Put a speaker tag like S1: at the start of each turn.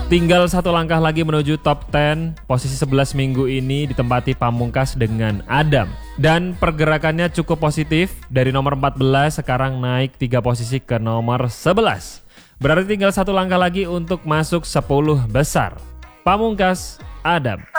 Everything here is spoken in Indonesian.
S1: Tinggal satu langkah lagi menuju top 10. Posisi 11 minggu ini ditempati Pamungkas dengan Adam. Dan pergerakannya cukup positif. Dari nomor 14 sekarang naik 3 posisi ke nomor 11. Berarti tinggal satu langkah lagi untuk masuk 10 besar. Pamungkas, Adam.